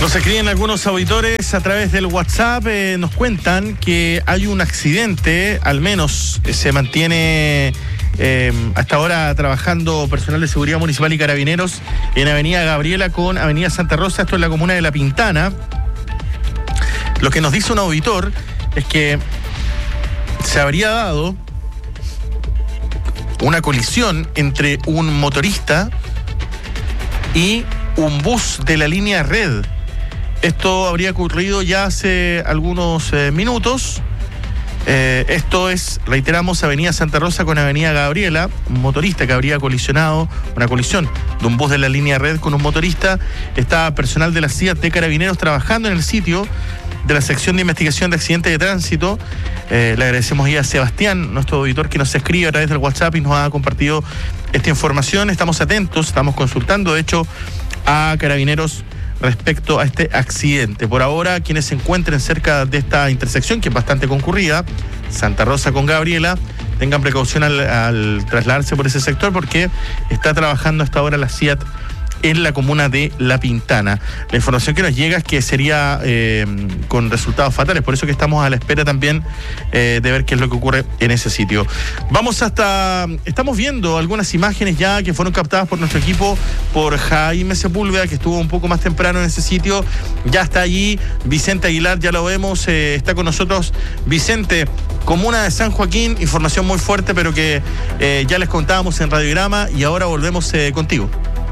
Nos escriben algunos auditores a través del WhatsApp, nos cuentan que hay un accidente, al menos se mantiene hasta ahora trabajando personal de seguridad municipal y carabineros en Avenida Gabriela con Avenida Santa Rosa, esto en la comuna de La Pintana. Lo que nos dice un auditor es que se habría dado una colisión entre un motorista y un bus de la línea Red. Esto habría ocurrido ya hace algunos minutos. Esto es, reiteramos, Avenida Santa Rosa con Avenida Gabriela. Un motorista que habría colisionado, una colisión de un bus de la línea Red con un motorista. Está personal de la CIA de Carabineros trabajando en el sitio de la sección de investigación de accidentes de tránsito. Le agradecemos ya a Sebastián, nuestro auditor, que nos escribe a través del WhatsApp y nos ha compartido esta información. Estamos atentos, estamos consultando, de hecho, a Carabineros respecto a este accidente. Por ahora, quienes se encuentren cerca de esta intersección, que es bastante concurrida, Santa Rosa con Gabriela, tengan precaución al trasladarse por ese sector, porque está trabajando hasta ahora la CIAT en la comuna de La Pintana. La información que nos llega es que sería con resultados fatales, por eso que estamos a la espera también de ver qué es lo que ocurre en ese sitio. Estamos viendo algunas imágenes ya que fueron captadas por nuestro equipo, por Jaime Sepúlveda, que estuvo un poco más temprano en ese sitio. Ya está allí Vicente Aguilar, ya lo vemos, está con nosotros Vicente, comuna de San Joaquín, información muy fuerte, pero que ya les contábamos en Radiograma, y ahora volvemos contigo.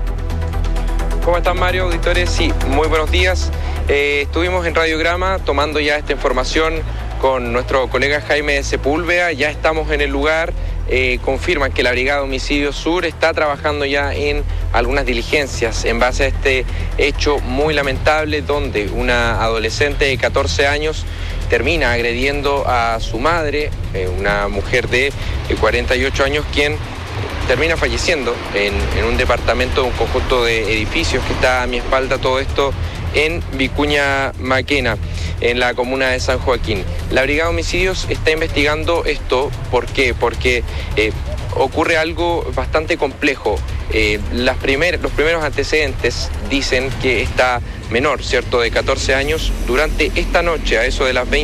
¿Cómo están, Mario, auditores? Sí, muy buenos días. Estuvimos en Radiograma tomando ya esta información con nuestro colega Jaime Sepúlveda. Ya estamos en el lugar. Confirman que la Brigada de Homicidio Sur está trabajando ya en algunas diligencias en base a este hecho muy lamentable, donde una adolescente de 14 años termina agrediendo a su madre, una mujer de 48 años, quien termina falleciendo en un departamento de un conjunto de edificios que está a mi espalda, todo esto en Vicuña Maquena, en la comuna de San Joaquín. La Brigada de Homicidios está investigando esto. ¿Por qué? Porque ocurre algo bastante complejo. Los primeros antecedentes dicen que esta menor, ¿cierto?, de 14 años, durante esta noche, a eso de las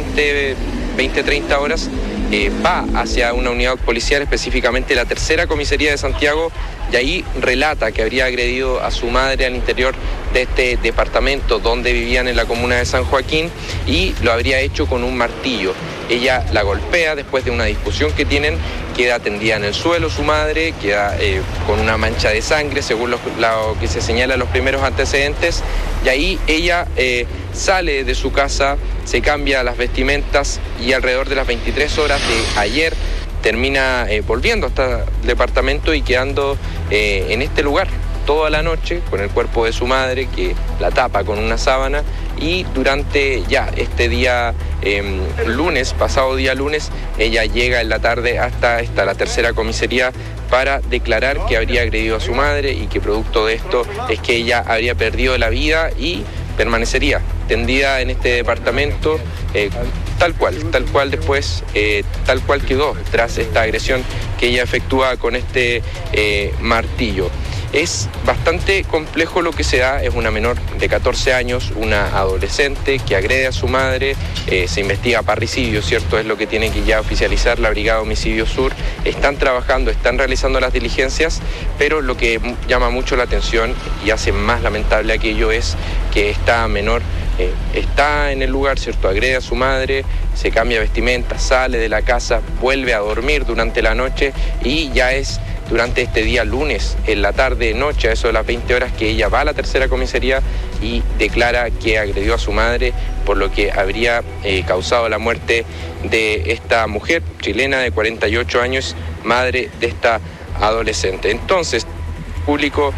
20-30 horas, va hacia una unidad policial, específicamente la tercera comisaría de Santiago, y ahí relata que habría agredido a su madre al interior de este departamento donde vivían en la comuna de San Joaquín, y lo habría hecho con un martillo. Ella la golpea después de una discusión que tienen, queda tendida en el suelo su madre, queda con una mancha de sangre, según lo que se señala en los primeros antecedentes, y ahí ella sale de su casa, se cambia las vestimentas y alrededor de las 23 horas de ayer termina volviendo hasta el departamento y quedando en este lugar toda la noche con el cuerpo de su madre, que la tapa con una sábana. Y durante ya este día lunes, pasado día lunes, ella llega en la tarde hasta la tercera comisaría para declarar que habría agredido a su madre, y que producto de esto es que ella habría perdido la vida y permanecería tendida en este departamento tal cual después, tal cual quedó tras esta agresión que ella efectúa con este martillo. Es bastante complejo lo que se da. Es una menor de 14 años, una adolescente que agrede a su madre. Se investiga parricidio, ¿cierto? Es lo que tiene que ya oficializar la Brigada de Homicidio Sur. Están trabajando, están realizando las diligencias, pero lo que llama mucho la atención y hace más lamentable aquello es que esta menor está en el lugar, ¿cierto? Agrede a su madre, se cambia vestimenta, sale de la casa, vuelve a dormir durante la noche, y ya es durante este día lunes, en la tarde-noche, a eso de las 20 horas, que ella va a la tercera comisaría y declara que agredió a su madre, por lo que habría causado la muerte de esta mujer chilena de 48 años, madre de esta adolescente. Entonces, el público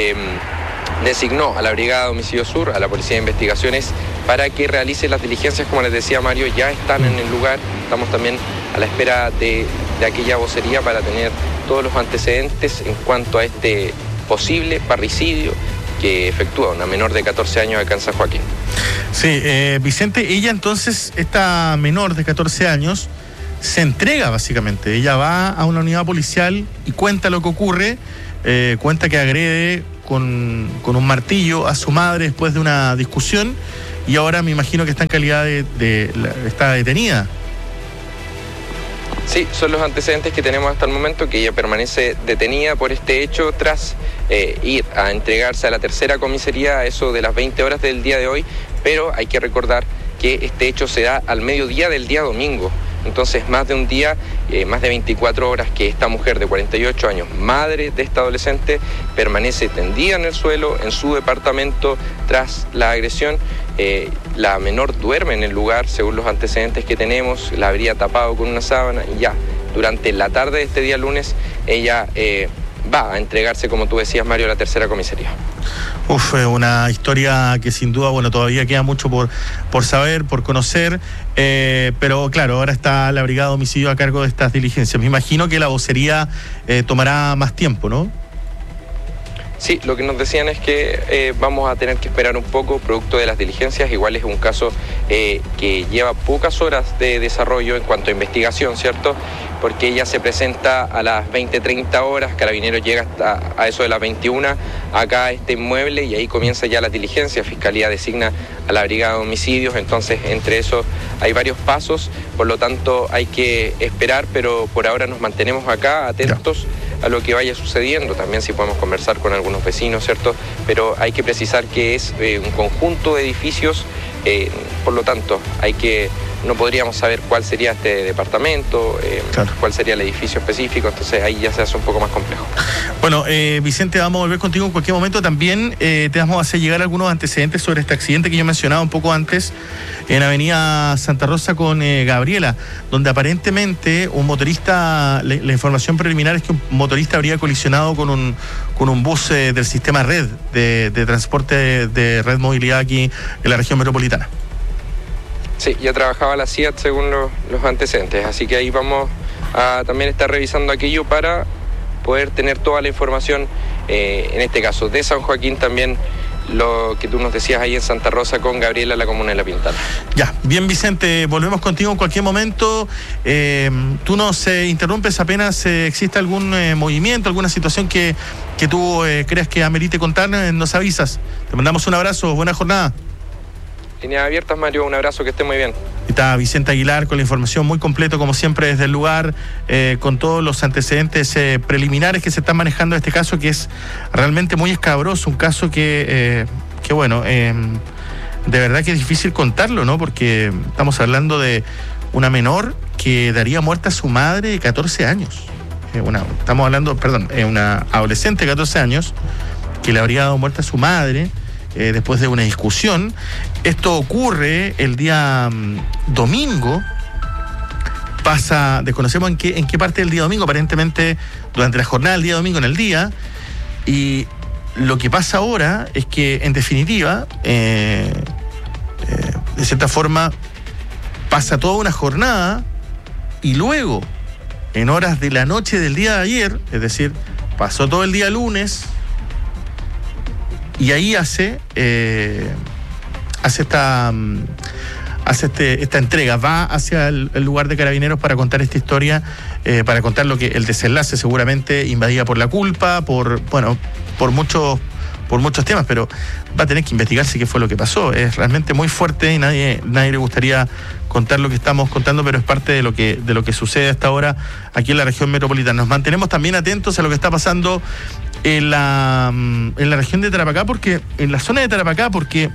designó a la Brigada de Homicidio Sur, a la Policía de Investigaciones, para que realice las diligencias. Como les decía Mario, ya están en el lugar. Estamos también a la espera de aquella vocería para tener todos los antecedentes en cuanto a este posible parricidio que efectúa una menor de 14 años acá en San Joaquín. Sí, Vicente, ella entonces, esta menor de 14 años, se entrega básicamente. Ella va a una unidad policial y cuenta lo que ocurre, cuenta que agrede con un martillo a su madre después de una discusión y ahora me imagino que está en calidad está detenida. Sí, son los antecedentes que tenemos hasta el momento, que ella permanece detenida por este hecho tras ir a entregarse a la tercera comisaría a eso de las 20 horas del día de hoy, pero hay que recordar que este hecho se da al mediodía del día domingo. Entonces, más de un día, más de 24 horas que esta mujer de 48 años, madre de esta adolescente, permanece tendida en el suelo, en su departamento, tras la agresión. La menor duerme en el lugar, según los antecedentes que tenemos, la habría tapado con una sábana y ya, durante la tarde de este día lunes, ella va a entregarse, como tú decías, Mario, a la tercera comisaría. Una historia que sin duda, bueno, todavía queda mucho por saber, por conocer, pero claro, ahora está la Brigada de Homicidio a cargo de estas diligencias. Me imagino que la vocería tomará más tiempo, ¿no? Sí, lo que nos decían es que vamos a tener que esperar un poco, producto de las diligencias. Igual es un caso que lleva pocas horas de desarrollo en cuanto a investigación, ¿cierto? Porque ella se presenta a las 20:30 horas, Carabineros llega hasta a eso de las 21 acá a este inmueble y ahí comienza ya la diligencia. Fiscalía designa a la Brigada de Homicidios, entonces entre eso hay varios pasos, por lo tanto hay que esperar, pero por ahora nos mantenemos acá atentos a lo que vaya sucediendo. También si podemos conversar con algunos vecinos, ¿cierto? Pero hay que precisar que es un conjunto de edificios, por lo tanto no podríamos saber cuál sería este departamento, cuál sería el edificio específico, entonces ahí ya se hace un poco más complejo. Bueno, Vicente, vamos a volver contigo en cualquier momento. También te vamos a hacer llegar algunos antecedentes sobre este accidente que yo mencionaba un poco antes en Avenida Santa Rosa con Gabriela, donde aparentemente un motorista, la información preliminar es que un motorista habría colisionado con un bus del sistema Red, de transporte de Red Movilidad aquí en la región metropolitana. Sí, ya trabajaba la CIAT según los antecedentes, así que ahí vamos a también estar revisando aquello para poder tener toda la información, en este caso de San Joaquín, también lo que tú nos decías ahí en Santa Rosa con Gabriela, la comuna de La Pintana. Ya, bien Vicente, volvemos contigo en cualquier momento. Tú nos interrumpes apenas existe algún movimiento, alguna situación que tú creas que amerite contar, nos avisas. Te mandamos un abrazo, buena jornada. Líneas abiertas, Mario, un abrazo, que esté muy bien. Está Vicente Aguilar con la información muy completa, como siempre, desde el lugar, con todos los antecedentes preliminares que se están manejando en este caso, que es realmente muy escabroso, un caso que bueno, de verdad que es difícil contarlo, ¿no? Porque estamos hablando de una menor que daría muerte a su madre de 14 años. Estamos hablando, una adolescente de 14 años que le habría dado muerte a su madre después de una discusión. Esto ocurre el día domingo. Desconocemos en qué parte del día domingo, aparentemente durante la jornada del día domingo en el día. Y lo que pasa ahora es que, en definitiva, de cierta forma, pasa toda una jornada y luego, en horas de la noche del día de ayer, es decir, pasó todo el día lunes, y ahí hace esta entrega, va hacia el lugar de Carabineros para contar esta historia, para contar el desenlace, seguramente invadida por la culpa, por muchos temas, pero va a tener que investigarse qué fue lo que pasó. Es realmente muy fuerte y nadie le gustaría contar lo que estamos contando, pero es parte de lo que sucede hasta ahora aquí en la región metropolitana. Nos mantenemos también atentos a lo que está pasando en la región de Tarapacá, en la zona de Tarapacá, porque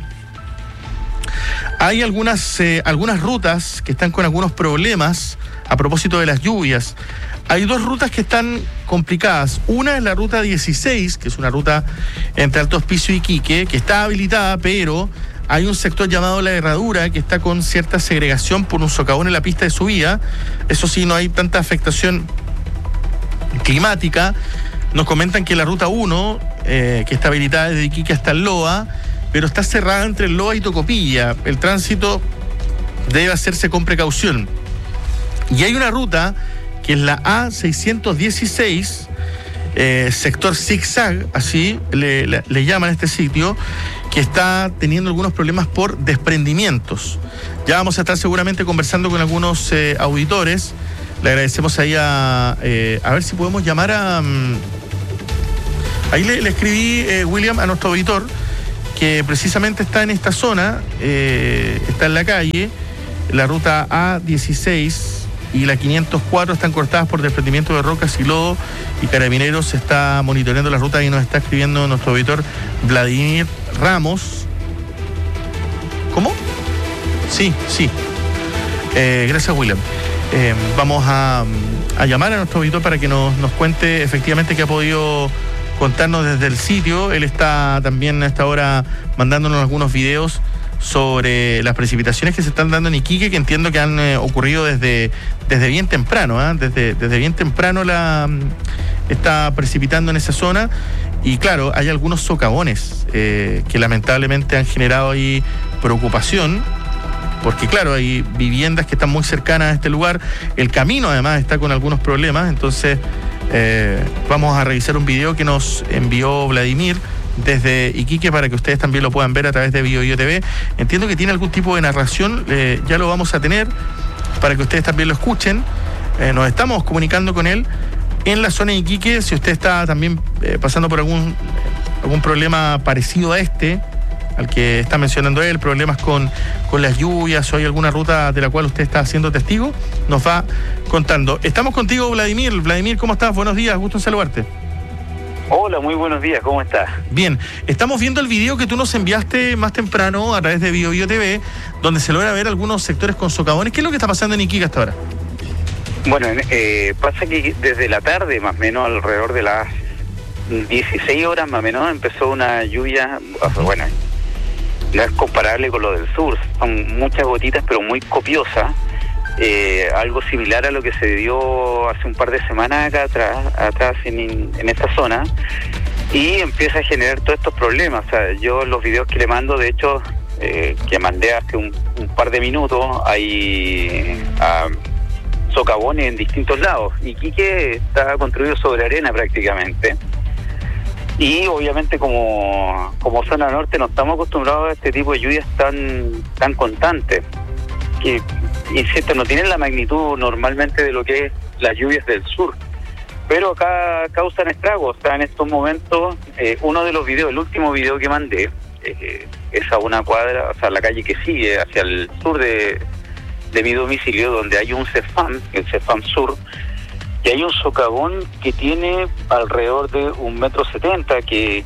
hay algunas rutas que están con algunos problemas a propósito de las lluvias. Hay dos rutas que están complicadas. Una es la ruta 16, que es una ruta entre Alto Hospicio y Iquique, que está habilitada, pero hay un sector llamado La Herradura que está con cierta segregación por un socavón en la pista de subida. Eso sí, no hay tanta afectación climática. Nos comentan que la ruta 1, que está habilitada desde Iquique hasta el Loa, pero está cerrada entre el Loa y Tocopilla. El tránsito debe hacerse con precaución. Y hay una ruta que es la A616, sector zigzag, así le llaman a este sitio, que está teniendo algunos problemas por desprendimientos. Ya vamos a estar seguramente conversando con algunos auditores. Le agradecemos ahí a ver si podemos llamar Ahí le escribí, William, a nuestro auditor, que precisamente está en esta zona, está en la calle, la ruta A16 y la 504 están cortadas por desprendimiento de rocas y lodo, y Carabineros está monitoreando la ruta y nos está escribiendo nuestro auditor Vladimir Ramos. ¿Cómo? Sí. Gracias, William. Vamos a llamar a nuestro auditor para que nos cuente efectivamente qué ha podido contarnos desde el sitio. Él está también a esta hora mandándonos algunos videos sobre las precipitaciones que se están dando en Iquique, que entiendo que han ocurrido desde bien temprano, desde bien temprano está precipitando en esa zona, y claro, hay algunos socavones que lamentablemente han generado ahí preocupación, porque claro, hay viviendas que están muy cercanas a este lugar, el camino además está con algunos problemas. Entonces vamos a revisar un video que nos envió Vladimir desde Iquique para que ustedes también lo puedan ver a través de BioBio TV. Entiendo que tiene algún tipo de narración, ya lo vamos a tener para que ustedes también lo escuchen. Nos estamos comunicando con él en la zona de Iquique. Si usted está también pasando por algún problema parecido a al que está mencionando él, problemas con las lluvias, o hay alguna ruta de la cual usted está siendo testigo, nos va contando. Estamos contigo, Vladimir. Vladimir, ¿cómo estás? Buenos días, gusto en saludarte. Hola, muy buenos días, ¿cómo estás? Bien, estamos viendo el video que tú nos enviaste más temprano a través de BioBio TV, donde se logra ver algunos sectores con socavones. ¿Qué es lo que está pasando en Iquique hasta ahora? Bueno, pasa que desde la tarde, más o menos alrededor de las 16 horas más o menos, empezó una lluvia, bueno, no es comparable con lo del sur, son muchas gotitas pero muy copiosas, algo similar a lo que se dio hace un par de semanas acá atrás en esta zona, y empieza a generar todos estos problemas. O sea, yo los videos que le mando, de hecho, que mandé hace un par de minutos, hay socavones en distintos lados. Iquique está construido sobre arena prácticamente. Y obviamente como zona norte no estamos acostumbrados a este tipo de lluvias tan constantes, que, insisto, no tienen la magnitud normalmente de lo que es las lluvias del sur, pero acá causan estragos. O sea, en estos momentos, uno de los videos, el último video que mandé, es a una cuadra, o sea, la calle que sigue hacia el sur de mi domicilio, donde hay un CEFAM, el CEFAM Sur, y hay un socavón que tiene alrededor de 1,70 m que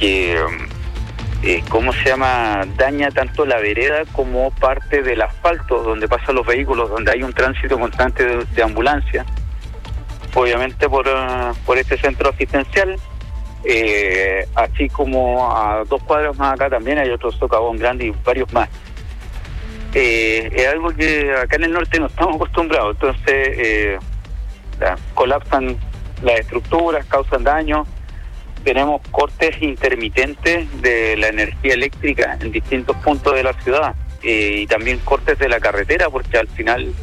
¿cómo se llama? Daña tanto la vereda como parte del asfalto donde pasan los vehículos, donde hay un tránsito constante de ambulancia. Obviamente por este centro asistencial, así como a 2 cuadras más acá también hay otro socavón grande y varios más. Es algo que acá en el norte no estamos acostumbrados, entonces colapsan las estructuras, causan daño. Tenemos cortes intermitentes de la energía eléctrica en distintos puntos de la ciudad, y también cortes de la carretera, porque al final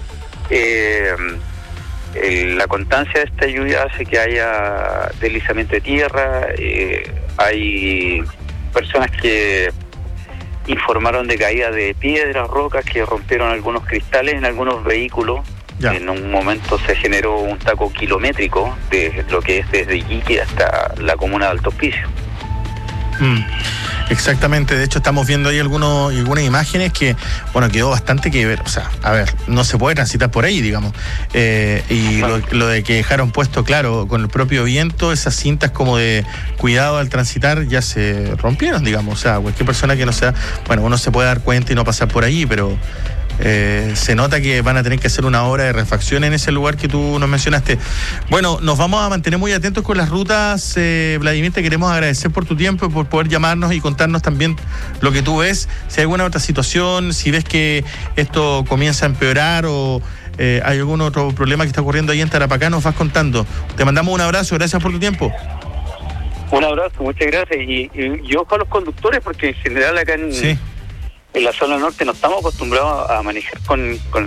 la constancia de esta lluvia hace que haya deslizamiento de tierra. Hay personas que informaron de caída de piedras, rocas, que rompieron algunos cristales en algunos vehículos. Ya. En un momento se generó un taco kilométrico de lo que es desde Iquique hasta la comuna de Alto Hospicio. Exactamente, de hecho estamos viendo ahí algunas imágenes que, bueno, quedó bastante que ver. O sea, a ver, no se puede transitar por ahí, digamos. Y lo de que dejaron puesto, claro, con el propio viento, esas cintas como de cuidado al transitar ya se rompieron, digamos. O sea, cualquier persona que no sea, bueno, uno se puede dar cuenta y no pasar por ahí, pero se nota que van a tener que hacer una obra de refacción en ese lugar que tú nos mencionaste. Bueno, nos vamos a mantener muy atentos con las rutas, Vladimir, te queremos agradecer por tu tiempo y por poder llamarnos y contarnos también lo que tú ves. Si hay alguna otra situación, si ves que esto comienza a empeorar o hay algún otro problema que está ocurriendo ahí en Tarapacá, nos vas contando. Te mandamos un abrazo, gracias por tu tiempo. Un abrazo, muchas gracias. Y ojo a los conductores, porque en general acá en la zona norte no estamos acostumbrados a manejar con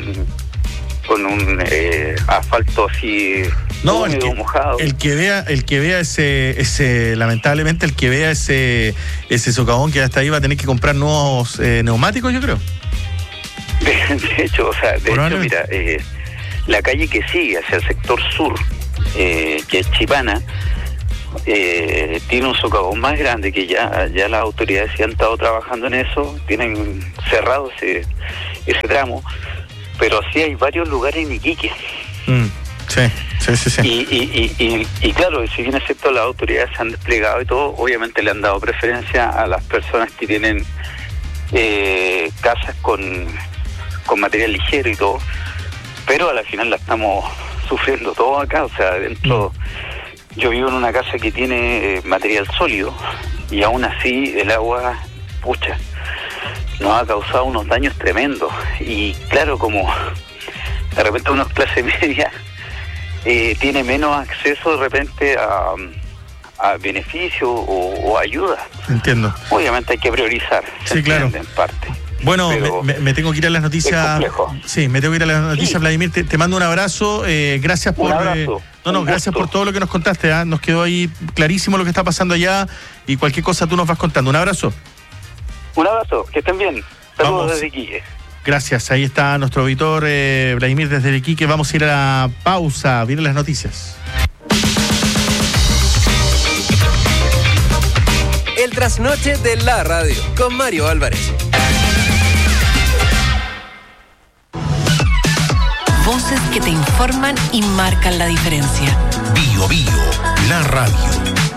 un asfalto así húmedo, mojado. El que vea ese lamentablemente, el que vea ese socavón que hasta ahí va a tener que comprar nuevos neumáticos, yo creo. De hecho, mira, la calle que sigue hacia el sector sur, que es Chipana, tiene un socavón más grande que ya las autoridades sí han estado trabajando en eso, tienen cerrado ese tramo, pero sí hay varios lugares en Iquique. Sí. Y claro, si bien es cierto, las autoridades se han desplegado y todo, obviamente le han dado preferencia a las personas que tienen casas con material ligero y todo, pero a la final la estamos sufriendo todo acá. O sea, dentro, yo vivo en una casa que tiene material sólido y aún así el agua, nos ha causado unos daños tremendos. Y claro, como de repente una clase media tiene menos acceso de repente a beneficios o ayuda. Entiendo. Obviamente hay que priorizar. Sí, claro. En parte. Bueno, me tengo que ir a las noticias. Sí, me tengo que ir a las noticias, sí. Vladimir, te mando un abrazo. Gracias por. Gracias por todo lo que nos contaste. Nos quedó ahí clarísimo lo que está pasando allá y cualquier cosa tú nos vas contando. Un abrazo. Un abrazo, que estén bien. Saludos desde Iquique. Gracias, ahí está nuestro auditor Vladimir desde Iquique. Vamos a ir a la pausa. Vienen las noticias. El trasnoche de la radio con Mario Álvarez. Voces que te informan y marcan la diferencia. Bio, la radio.